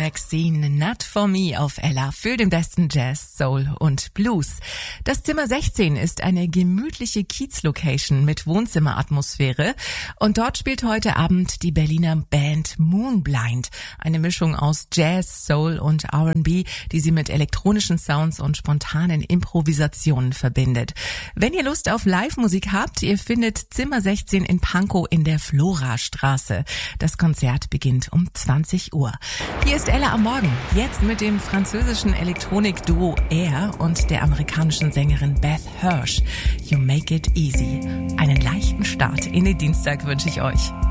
Maxine, Not For Me auf Ella für den besten Jazz, Soul und Blues. Das Zimmer 16 ist eine gemütliche Kiez-Location mit Wohnzimmeratmosphäre und dort spielt heute Abend die Berliner Band Moonblind. Eine Mischung aus Jazz, Soul und R&B, die sie mit elektronischen Sounds und spontanen Improvisationen verbindet. Wenn ihr Lust auf Live-Musik habt, ihr findet Zimmer 16 in Pankow in der Florastraße. Das Konzert beginnt um 20 Uhr. Hier ist Ella am Morgen, jetzt mit dem französischen Elektronik-Duo Air und der amerikanischen Sängerin Beth Hirsch. You Make It Easy. Einen leichten Start in den Dienstag wünsche ich euch.